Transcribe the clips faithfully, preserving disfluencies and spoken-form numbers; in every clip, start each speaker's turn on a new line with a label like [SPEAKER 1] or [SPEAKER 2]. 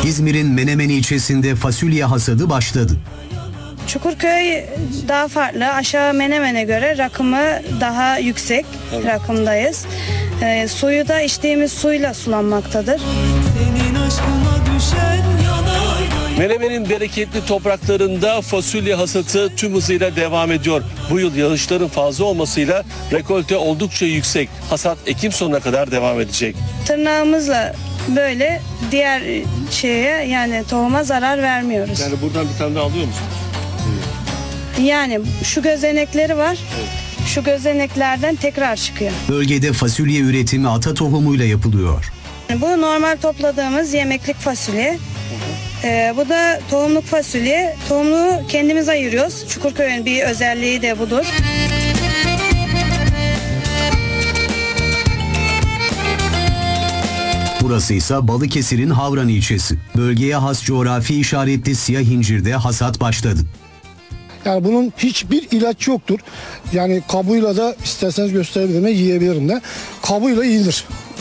[SPEAKER 1] İzmir'in Menemen ilçesinde fasulye hasadı başladı.
[SPEAKER 2] Çukurköy daha farklı. Aşağı Menemen'e göre rakımı daha yüksek evet. rakımdayız. E, suyu da içtiğimiz suyla sulanmaktadır. Senin aşkına düşen
[SPEAKER 3] Menemen'in bereketli topraklarında fasulye hasatı tüm hızıyla devam ediyor. Bu yıl yağışların fazla olmasıyla rekolte oldukça yüksek. Hasat Ekim sonuna kadar devam edecek.
[SPEAKER 2] Tırnağımızla böyle diğer şeye yani tohuma zarar vermiyoruz.
[SPEAKER 3] Yani buradan bir tane daha alıyor musun?
[SPEAKER 2] Yani şu gözenekleri var. Evet. Şu gözeneklerden tekrar çıkıyor.
[SPEAKER 1] Bölgede fasulye üretimi ata tohumuyla yapılıyor.
[SPEAKER 2] Bu normal topladığımız yemeklik fasulye. Ee, bu da tohumluk fasulye. Tohumluğu kendimiz ayırıyoruz. Çukurköy'ün bir özelliği de budur.
[SPEAKER 1] Burası ise Balıkesir'in Havran ilçesi. Bölgeye has coğrafi işaretli siyah incirde hasat başladı.
[SPEAKER 4] Yani bunun hiçbir ilaç yoktur. Yani kabuğuyla da isterseniz gösterebilirim, yiyebilirim de. Kabuğuyla yiyilir.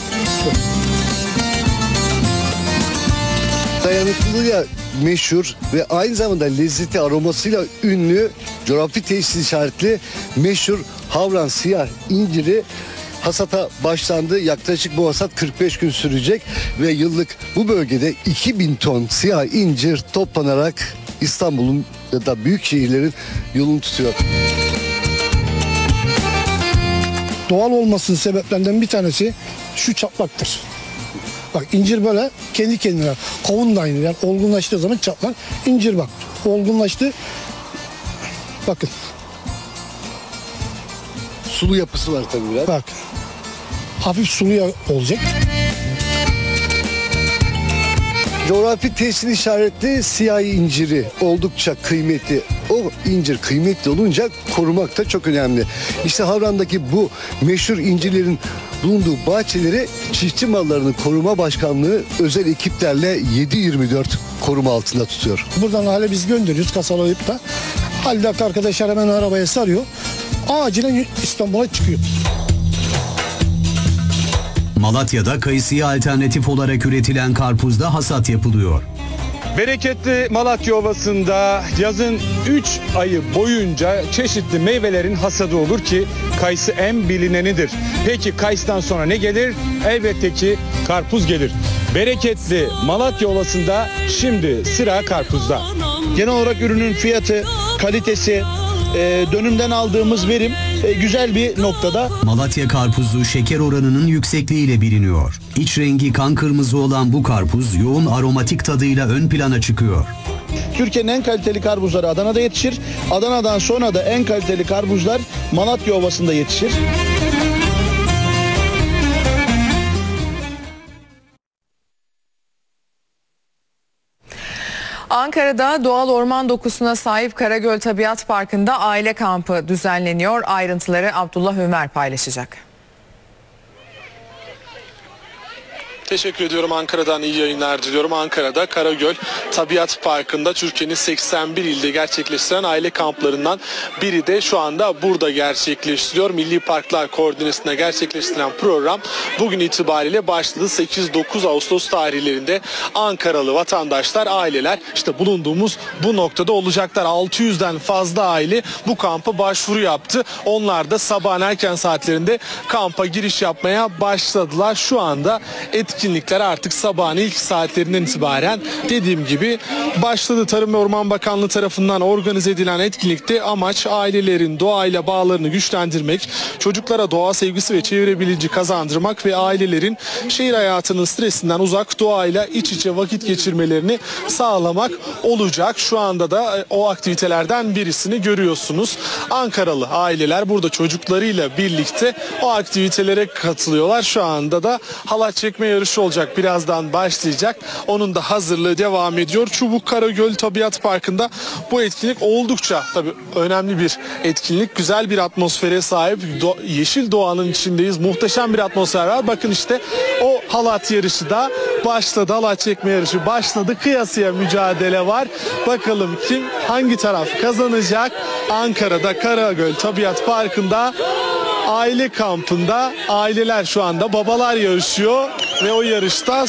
[SPEAKER 5] Dayanıklılığıyla meşhur ve aynı zamanda lezzeti aromasıyla ünlü coğrafi teşhis işaretli meşhur Havran siyah inciri hasata başlandı. Yaklaşık bu hasat kırk beş gün sürecek ve yıllık bu bölgede iki bin ton siyah incir toplanarak İstanbul'un ya da büyük şehirlerin yolunu tutuyor.
[SPEAKER 4] Doğal olmasının sebeplerinden bir tanesi şu çatlaktır. Bak incir böyle kendi kendine, kavun da aynı. Yani olgunlaştığı zaman çatlak. İncir bak olgunlaştı. Bakın.
[SPEAKER 5] Sulu yapısı var tabii biraz.
[SPEAKER 4] Bak. Hafif sulu olacak.
[SPEAKER 5] Coğrafi tescil işaretli siyah inciri oldukça kıymetli. O incir kıymetli olunca korumak da çok önemli. İşte Havran'daki bu meşhur incirlerin bulunduğu bahçeleri Çiftçi Mallarını Koruma Başkanlığı özel ekiplerle yedi yirmi dört koruma altında tutuyor.
[SPEAKER 4] Buradan hale biz gönderiyoruz kasalayıp da. Haldeki arkadaşlar hemen arabaya sarıyor. Acilen İstanbul'a çıkıyor.
[SPEAKER 1] Malatya'da kayısıya alternatif olarak üretilen karpuzda hasat yapılıyor.
[SPEAKER 6] Bereketli Malatya Ovası'nda yazın üç ayı boyunca çeşitli meyvelerin hasadı olur ki kayısı en bilinenidir. Peki kayısıdan sonra ne gelir? Elbette ki karpuz gelir. Bereketli Malatya Ovası'nda şimdi sıra karpuzda.
[SPEAKER 7] Genel olarak ürünün fiyatı, kalitesi, dönümden aldığımız verim güzel bir noktada.
[SPEAKER 1] Malatya karpuzu şeker oranının yüksekliğiyle biliniyor. İç rengi kan kırmızı olan bu karpuz yoğun aromatik tadıyla ön plana çıkıyor.
[SPEAKER 7] Türkiye'nin en kaliteli karpuzları Adana'da yetişir. Adana'dan sonra da en kaliteli karpuzlar Malatya Ovası'nda yetişir.
[SPEAKER 8] Ankara'da doğal orman dokusuna sahip Karagöl Tabiat Parkı'nda aile kampı düzenleniyor. Ayrıntıları Abdullah Ömer paylaşacak.
[SPEAKER 9] Teşekkür ediyorum. Ankara'dan iyi yayınlar diliyorum. Ankara'da Karagöl Tabiat Parkı'nda Türkiye'nin seksen bir ilde gerçekleştiren aile kamplarından biri de şu anda burada gerçekleştiriyor. Milli Parklar Koordinesi'nde gerçekleştirilen program bugün itibariyle başladı. sekiz dokuz Ağustos tarihlerinde Ankaralı vatandaşlar, aileler işte bulunduğumuz bu noktada olacaklar. altı yüzden fazla aile bu kampa başvuru yaptı. Onlar da sabahın erken saatlerinde kampa giriş yapmaya başladılar. Şu anda etkinlik Etkinlikler artık sabahın ilk saatlerinden itibaren dediğim gibi başladı. Tarım ve Orman Bakanlığı tarafından organize edilen etkinlikte amaç ailelerin doğayla bağlarını güçlendirmek, çocuklara doğa sevgisi ve çevre bilinci kazandırmak ve ailelerin şehir hayatının stresinden uzak doğayla iç içe vakit geçirmelerini sağlamak olacak. Şu anda da o aktivitelerden birisini görüyorsunuz. Ankaralı aileler burada çocuklarıyla birlikte o aktivitelere katılıyorlar. Şu anda da halat çekme yarışı olacak. Birazdan başlayacak. Onun da hazırlığı devam ediyor. Çubuk Karagöl Tabiat Parkı'nda bu etkinlik oldukça tabii önemli bir etkinlik. Güzel bir atmosfere sahip. Do- yeşil doğanın içindeyiz. Muhteşem bir atmosfer var. Bakın işte o halat yarışı da başladı. Halat çekme yarışı başladı. Kıyasıya mücadele var. Bakalım kim hangi taraf kazanacak? Ankara'da Karagöl Tabiat Parkı'nda aile kampında aileler şu anda babalar yarışıyor ve o yarışta